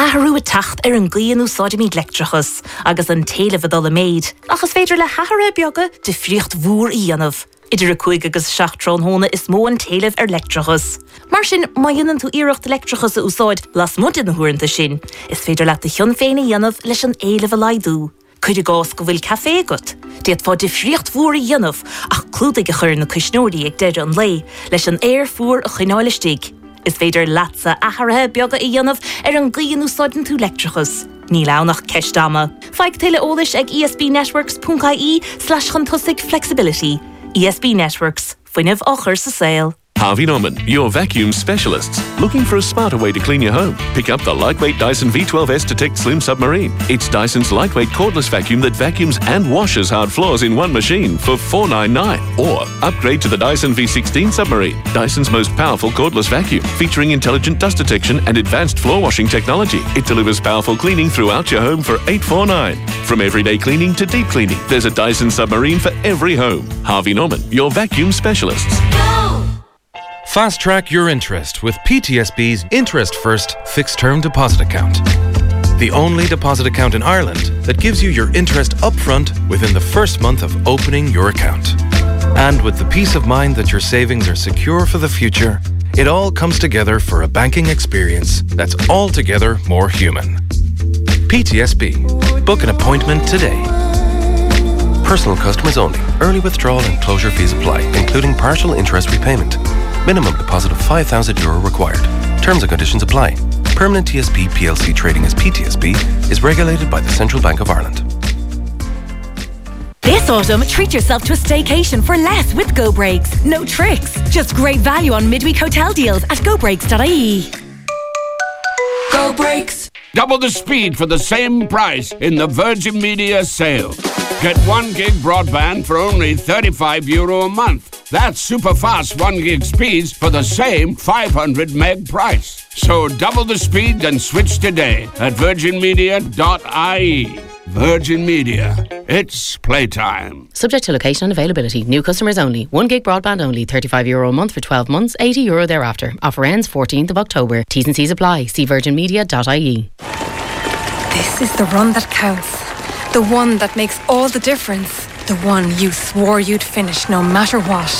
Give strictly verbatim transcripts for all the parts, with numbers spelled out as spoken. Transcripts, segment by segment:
Ahrú a tacht ar an gcaoinú sóidimí electrachas agus an taobh dul a méid, achas féidir le hathara beaga de friocht mhór í dhéanamh. Idir a chuig agus seachtrón hóna is mó an taobh ar electrachas. Mar sin, má dhéanann tú iirecht electrachas a úsáid las mud in na huaireanta sin, is féidir leat a thion féin a dhéanamh leis an éileh a laidú. Cuidir gás go bhfuil café agat. Diad fá de friocht mhór í dhéanamh ach clúdaigh a chur na cúisneoirí ag deireadh an lé leis an air fuair a chuineáilistigh. Is féidir leatsa athraithe beaga i dhéanamh ar an gcaoinú sóidin tú electrachas. Ní lánach ceistáma. Feig tuile ólis ag e s b networks dot i e slash chantusig flexibility. E S B Networks, fuinneamh ochar sa saol. Harvey Norman, your vacuum specialists. Looking for a smarter way to clean your home? Pick up the lightweight Dyson V twelve S Detect Slim Submarine. It's Dyson's lightweight cordless vacuum that vacuums and washes hard floors in one machine for four ninety-nine. Or upgrade to the Dyson V sixteen Submarine, Dyson's most powerful cordless vacuum, featuring intelligent dust detection and advanced floor washing technology. It delivers powerful cleaning throughout your home for eight forty-nine. From everyday cleaning to deep cleaning, there's a Dyson Submarine for every home. Harvey Norman, your vacuum specialists. Fast track your interest with P T S B's Interest First Fixed Term Deposit Account. The only deposit account in Ireland that gives you your interest upfront within the first month of opening your account. And with the peace of mind that your savings are secure for the future, it all comes together for a banking experience that's altogether more human. P T S B. Book an appointment today. Personal customers only. Early withdrawal and closure fees apply, including partial interest repayment. Minimum deposit of five thousand euro required. Terms and conditions apply. Permanent T S B P L C trading as P T S B is regulated by the Central Bank of Ireland. This autumn, treat yourself to a staycation for less with Go Breaks. No tricks, just great value on midweek hotel deals at go breaks dot I E. Go Breaks. Double the speed for the same price in the Virgin Media sale. Get one gig broadband for only thirty-five euro a month. That's super fast one gig speeds for the same five hundred meg price. So double the speed and switch today at virgin media dot I E. Virgin Media. It's playtime. Subject to location and availability. New customers only. One gig broadband only. thirty-five euro a month for twelve months. eighty euro thereafter. Offer ends fourteenth of October. T's and C's apply. See virgin media dot I E. This is the run that counts. The one that makes all the difference. The one you swore you'd finish no matter what.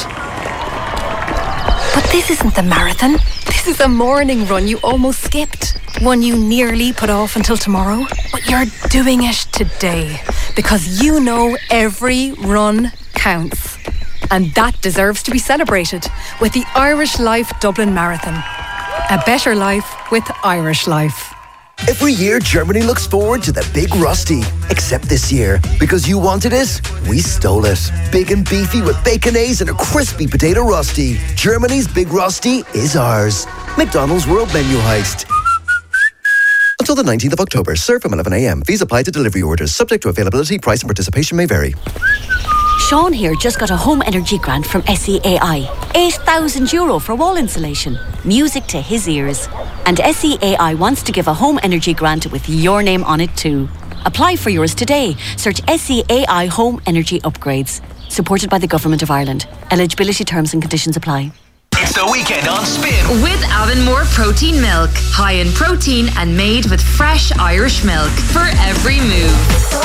But this isn't the marathon. This is a morning run you almost skipped. One you nearly put off until tomorrow. But you're doing it today. Because you know every run counts. And that deserves to be celebrated with the Irish Life Dublin Marathon. A better life with Irish Life. Every year, Germany looks forward to the Big Rusty. Except this year, because you wanted it, we stole it. Big and beefy with baconaise and a crispy potato rusty. Germany's Big Rusty is ours. McDonald's World Menu Heist. Until the nineteenth of October, serve from eleven a.m. Fees apply to delivery orders. Subject to availability, price and participation may vary. Sean here just got a home energy grant from S E A I. eight thousand euro for wall insulation. Music to his ears. And S E A I wants to give a home energy grant with your name on it too. Apply for yours today. Search S E A I Home Energy Upgrades. Supported by the Government of Ireland. Eligibility terms and conditions apply. It's the weekend on Spin. With Avonmore Protein Milk. High in protein and made with fresh Irish milk. For every move.